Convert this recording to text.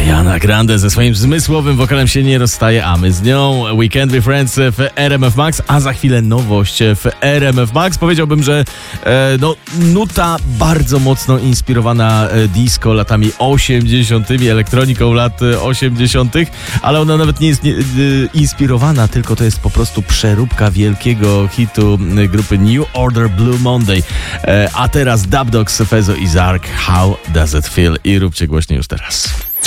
Ariana Grande ze swoim zmysłowym wokalem się nie rozstaje, a my z nią. Weekend with Friends w RMF Max, a za chwilę nowość w RMF Max. Powiedziałbym, że nuta bardzo mocno inspirowana disco latami 80., elektroniką lat 80., ale ona nawet nie jest inspirowana, tylko to jest po prostu przeróbka wielkiego hitu grupy New Order Blue Monday. A teraz Dub Dogs, Fezo i Zark, How Does It Feel? I róbcie głośniej już teraz.